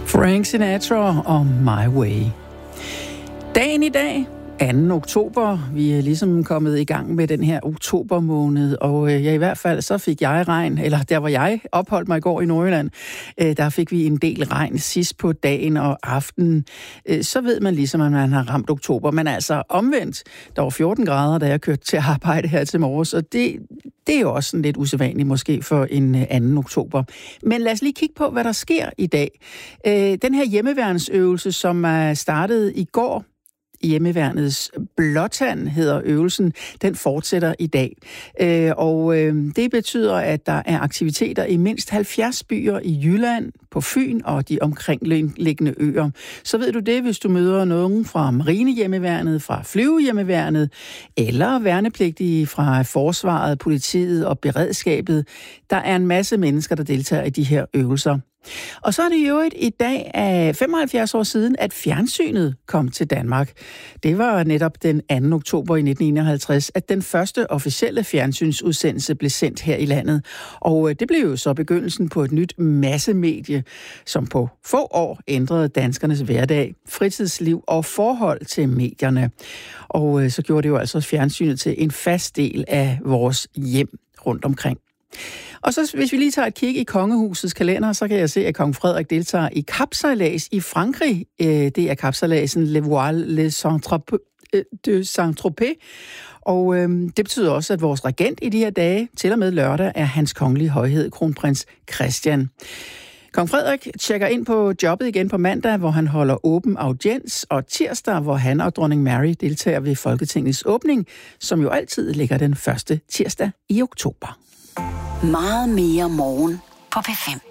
Frank Sinatra og My Way. Dagen i dag, 2. oktober. Vi er ligesom kommet i gang med den her oktobermåned, og i hvert fald så fik jeg regn, eller der hvor jeg opholdt mig i går i Nordjylland, der fik vi en del regn sidst på dagen og aftenen. Så ved man ligesom, at man har ramt oktober, men altså omvendt, der var 14 grader, da jeg kørte til arbejde her til morges, og det er jo også sådan lidt usædvanligt måske for en 2. oktober. Men lad os lige kigge på, hvad der sker i dag. Den her hjemmeværnsøvelse, som er startet i går, Hjemmeværnets Blåtand hedder øvelsen, den fortsætter i dag. Det betyder, at der er aktiviteter i mindst 70 byer i Jylland, på Fyn og de omkringliggende øer. Så ved du det, hvis du møder nogen fra Marinehjemmeværnet, fra Flyvehjemmeværnet, eller værnepligtige fra Forsvaret, politiet og beredskabet. Der er en masse mennesker, der deltager i de her øvelser. Og så er det jo i dag af 75 år siden, at fjernsynet kom til Danmark. Det var netop den 2. oktober i 1951, at den første officielle fjernsynsudsendelse blev sendt her i landet. Og det blev jo så begyndelsen på et nyt massemedie, som på få år ændrede danskernes hverdag, fritidsliv og forhold til medierne. Og så gjorde det jo altså fjernsynet til en fast del af vores hjem rundt omkring. Og så hvis vi lige tager et kig i kongehusets kalender, så kan jeg se, at kong Frederik deltager i kapsejlads i Frankrig. Det er kapsejladsen Le Voile de Saint-Tropez. Og det betyder også, at vores regent i de her dage, til og med lørdag, er hans kongelige højhed, kronprins Christian. Kong Frederik tjekker ind på jobbet igen på mandag, hvor han holder åben audiens, og tirsdag, hvor han og dronning Mary deltager ved Folketingets åbning, som jo altid ligger den første tirsdag i oktober. Meget mere morgen på P5.